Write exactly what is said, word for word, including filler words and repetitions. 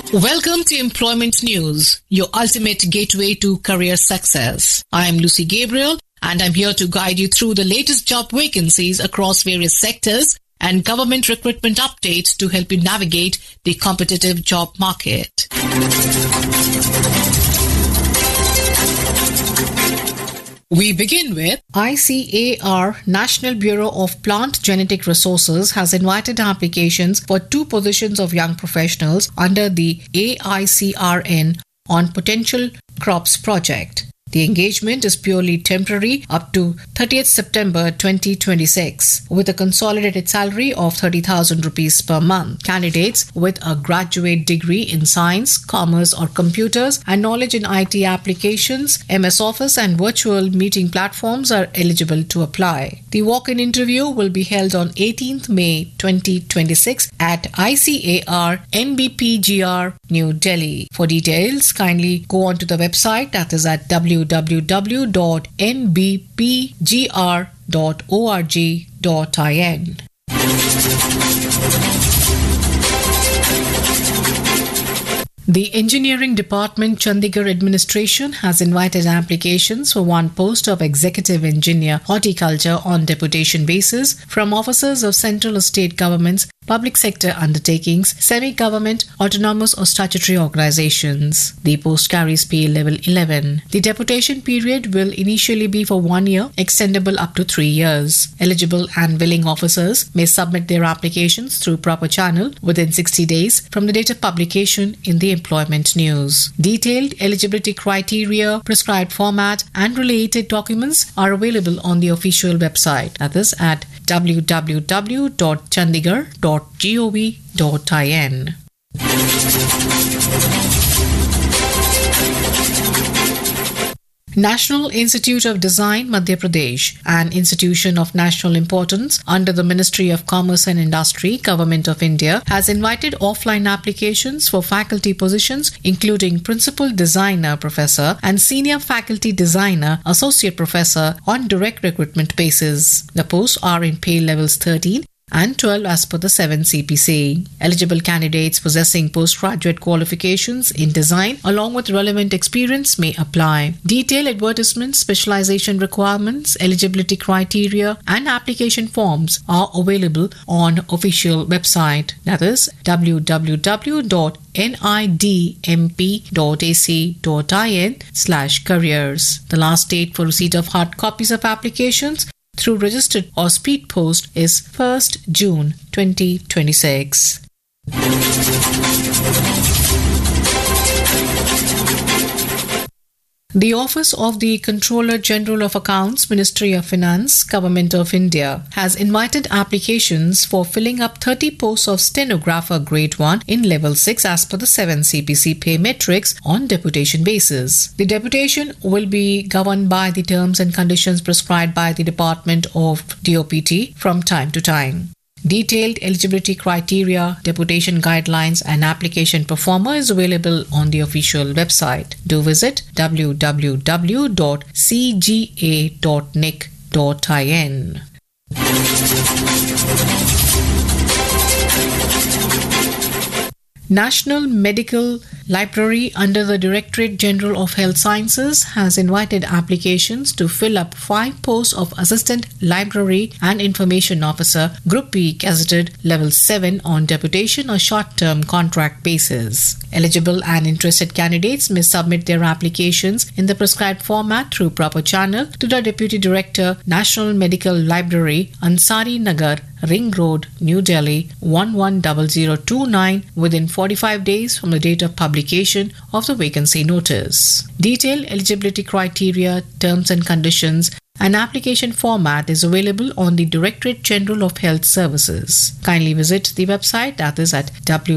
Welcome to Employment News, your ultimate gateway to career success. I am Lucy Gabriel, and I'm here to guide you through the latest job vacancies across various sectors and government recruitment updates to help you navigate the competitive job market. We begin with I C A R, National Bureau of Plant Genetic Resources, has invited applications for two positions of young professionals under the A I C R N on Potential Crops project. The engagement is purely temporary up to thirtieth September twenty twenty-six with a consolidated salary of thirty thousand rupees per month. Candidates with a graduate degree in science, commerce or computers and knowledge in I T applications, M S Office and virtual meeting platforms are eligible to apply. The walk-in interview will be held on eighteenth May twenty twenty-six at I C A R N B P G R, New Delhi. For details, kindly go on to the website, that is at w w w dot n b p g r dot org dot in. The Engineering Department Chandigarh Administration has invited applications for one post of Executive Engineer Horticulture on deputation basis from officers of central or state governments, public sector undertakings, semi-government, autonomous or statutory organizations. The post carries P A level eleven. The deputation period will initially be for one year, extendable up to three years. Eligible and willing officers may submit their applications through proper channel within sixty days from the date of publication in the Employment News. Detailed eligibility criteria, prescribed format and related documents are available on the official website, that is at w w w dot chandigarh dot gov dot in. National Institute of Design, Madhya Pradesh, an institution of national importance under the Ministry of Commerce and Industry, Government of India, has invited offline applications for faculty positions including Principal Designer Professor and Senior Faculty Designer Associate Professor on direct recruitment basis. The posts are in pay levels thirteen and twelve as per the seven C P C. Eligible candidates possessing postgraduate qualifications in design along with relevant experience may apply. Detailed advertisements, specialization requirements, eligibility criteria and application forms are available on official website, that is w w w dot nidmp dot a c dot in slash careers. The last date for receipt of hard copies of applications through registered or speed post is first June twenty twenty-six. The Office of the Controller General of Accounts, Ministry of Finance, Government of India, has invited applications for filling up thirty posts of Stenographer Grade one in Level six as per the seven C P C pay matrix on deputation basis. The deputation will be governed by the terms and conditions prescribed by the Department of D O P T from time to time. Detailed eligibility criteria, deputation guidelines and application performer is available on the official website. Do visit w w w dot c g a dot n i c dot in. National Medical Library under the Directorate General of Health Sciences has invited applications to fill up five posts of Assistant Library and Information Officer, Group B gazetted Level seven on deputation or short-term contract basis. Eligible and interested candidates may submit their applications in the prescribed format through proper channel to the Deputy Director, National Medical Library, Ansari Nagar, Ring Road, New Delhi one one zero zero two nine within forty-five days from the date of publication of the vacancy notice. Detailed eligibility criteria, terms and conditions and application format is available on the Directorate General of Health Services. Kindly visit the website, that is at w